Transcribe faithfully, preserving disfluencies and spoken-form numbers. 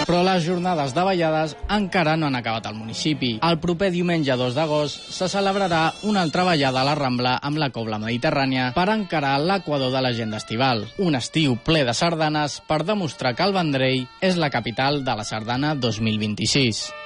Però les jornades de ballades encara no han acabat al municipi. El proper diumenge dos d'agost se celebrarà una altra ballada a la Rambla amb la Cobla Mediterrània per encarar l'equador de l'agenda estival. Un estiu ple de sardanes per demostrar que el Vendrell és la capital de la sardana dos mil vint-i-sis.